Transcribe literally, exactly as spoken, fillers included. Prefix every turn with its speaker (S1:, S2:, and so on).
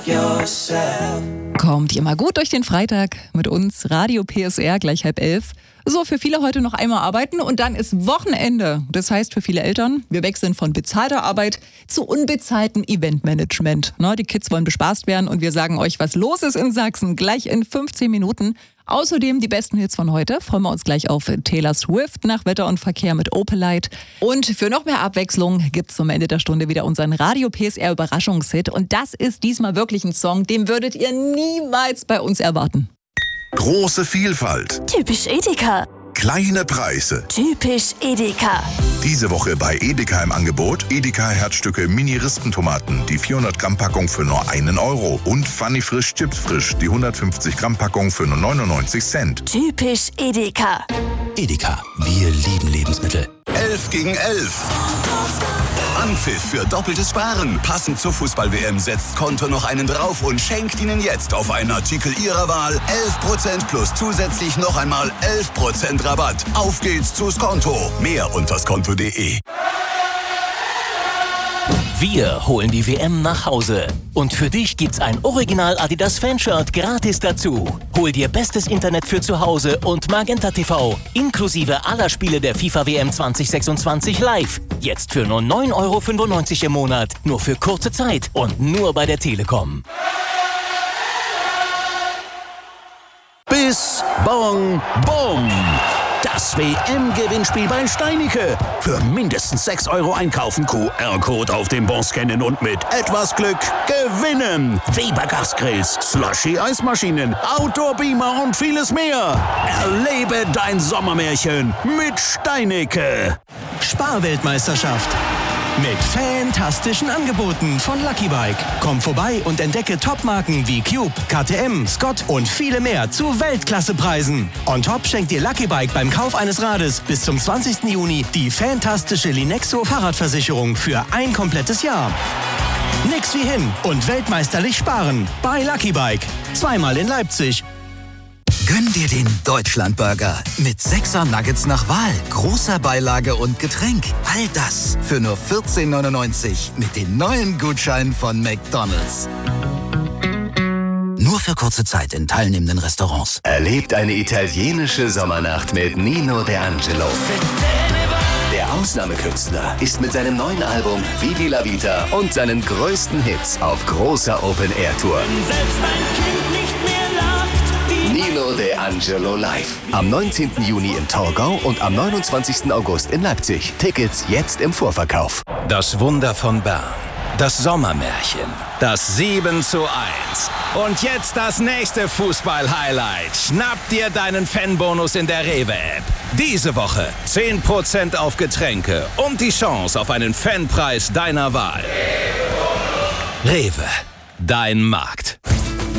S1: Kommt ihr mal gut durch den Freitag mit uns, Radio P S R, gleich halb elf. So, für viele heute noch einmal arbeiten und dann ist Wochenende. Das heißt für viele Eltern, wir wechseln von bezahlter Arbeit zu unbezahltem Eventmanagement. Na, die Kids wollen bespaßt werden und wir sagen euch, was los ist in Sachsen, gleich in fünfzehn Minuten. Außerdem die besten Hits von heute. Freuen wir uns gleich auf Taylor Swift nach Wetter und Verkehr mit Opelite. Und für noch mehr Abwechslung gibt's zum Ende der Stunde wieder unseren Radio P S R Überraschungshit. Und das ist diesmal wirklich ein Song, den würdet ihr niemals bei uns erwarten.
S2: Große Vielfalt.
S3: Typisch Edeka.
S2: Kleine Preise.
S3: Typisch Edeka.
S2: Diese Woche bei Edeka im Angebot Edeka Herzstücke Mini-Rispentomaten, die vierhundert Gramm Packung für nur einen Euro. Und Funny Frisch Chips Frisch, die hundertfünfzig Gramm Packung für nur neunundneunzig Cent.
S3: Typisch Edeka.
S4: Edeka, wir lieben Lebensmittel.
S5: elf gegen elf. Anpfiff für doppeltes Sparen. Passend zur Fußball-W M setzt Konto noch einen drauf und schenkt Ihnen jetzt auf einen Artikel Ihrer Wahl elf Prozent plus zusätzlich noch einmal elf Prozent Rabatt. Auf geht's zu Skonto. Mehr unter skonto punkt de.
S4: Wir holen die W M nach Hause. Und für dich gibt's ein Original Adidas Fanshirt gratis dazu. Hol dir bestes Internet für zu Hause und Magenta T V. Inklusive aller Spiele der FIFA W M zwanzig sechsundzwanzig live. Jetzt für nur neun Euro fünfundneunzig im Monat. Nur für kurze Zeit und nur bei der Telekom.
S6: Bis, Bong, Bom. Das W M-Gewinnspiel bei Steinicke. Für mindestens sechs Euro einkaufen, Q R-Code auf dem Bon scannen und mit etwas Glück gewinnen. Weber Gasgrills, Slushy-Eismaschinen, Outdoor-Beamer und vieles mehr. Erlebe dein Sommermärchen mit Steinicke.
S7: Sparweltmeisterschaft. Mit fantastischen Angeboten von Lucky Bike. Komm vorbei und entdecke Topmarken wie Cube, K T M, Scott und viele mehr zu Weltklassepreisen. On top schenkt dir Lucky Bike beim Kauf eines Rades bis zum zwanzigsten Juni die fantastische Linexo Fahrradversicherung für ein komplettes Jahr. Nix wie hin und weltmeisterlich sparen bei Lucky Bike. Zweimal in Leipzig.
S8: Gönn dir den Deutschlandburger mit sechser Nuggets nach Wahl, großer Beilage und Getränk. All das für nur vierzehn neunundneunzig mit den neuen Gutscheinen von McDonald's. Nur für kurze Zeit in teilnehmenden Restaurants.
S9: Erlebt eine italienische Sommernacht mit Nino De Angelo. Der Ausnahmekünstler ist mit seinem neuen Album Vivi la Vita und seinen größten Hits auf großer Open-Air-Tour. Nino De Angelo live. Am neunzehnten Juni in Torgau und am neunundzwanzigsten August in Leipzig. Tickets jetzt im Vorverkauf.
S10: Das Wunder von Bern. Das Sommermärchen. Das sieben zu eins. Und jetzt das nächste Fußball-Highlight. Schnapp dir deinen Fanbonus in der Rewe-App. Diese Woche zehn Prozent auf Getränke und die Chance auf einen Fanpreis deiner Wahl. Rewe. Dein Markt.